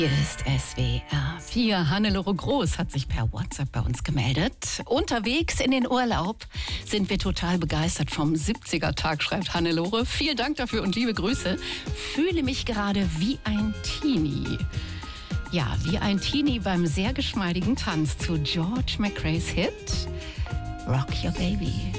Hier ist SWR 4. Hannelore Groß hat sich per WhatsApp bei uns gemeldet. Unterwegs in den Urlaub sind wir total begeistert vom 70er-Tag, schreibt Hannelore. Vielen Dank dafür und liebe Grüße. Fühle mich gerade wie ein Teenie. Ja, wie ein Teenie beim sehr geschmeidigen Tanz zu George McRae's Hit Rock Your Baby.